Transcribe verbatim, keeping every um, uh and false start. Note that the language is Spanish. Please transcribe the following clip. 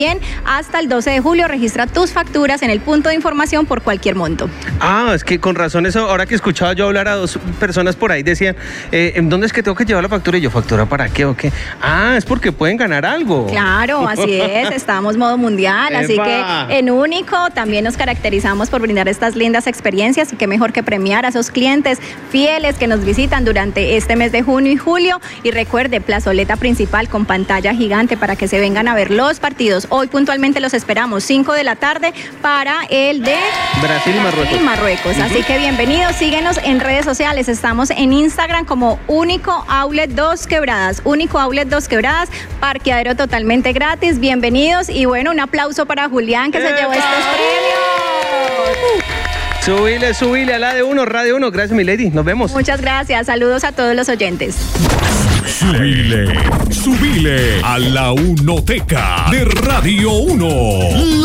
Hasta el doce de julio registra tus facturas en el punto de información por cualquier monto. Ah, es que con razón eso, ahora que escuchaba yo hablar a dos personas por ahí, decían, eh, ¿en dónde es que tengo que llevar la factura? Y yo, ¿factura para qué o qué? Ah, es porque pueden ganar algo. Claro, así es, estamos modo mundial, así que en Único también nos caracterizamos por brindar estas lindas experiencias y qué mejor que premiar a esos clientes fieles que nos visitan durante este mes de junio y julio. Y recuerde, plazoleta principal con pantalla gigante para que se vengan a ver los partidos. Hoy puntualmente los esperamos, cinco de la tarde para el de Brasil y Marruecos. Y Marruecos. Uh-huh. Así que bienvenidos, síguenos en redes sociales. Estamos en Instagram como Único Outlet Dos Quebradas. Único Outlet Dos Quebradas, parqueadero totalmente gratis. Bienvenidos y bueno, un aplauso para Julián que ¡Epa! Se llevó estos premios. Subile, subile a la de uno, Radio Uno. Gracias, mi lady. Nos vemos. Muchas gracias. Saludos a todos los oyentes. Subile, subile a la Unoteca de Radio Uno.